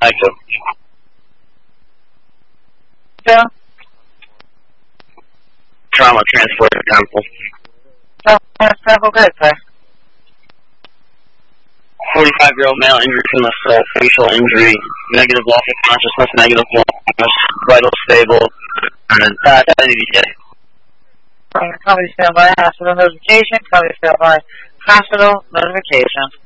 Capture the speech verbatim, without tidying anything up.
Echo. Yeah. Trauma transport to Temple. Oh, Temple, good, sir. forty-five-year-old male injured from assault, facial injury, negative loss of consciousness, negative loss, vital stable, and uh, N D J. Copy stand by hospital notification, copy stand by hospital notification.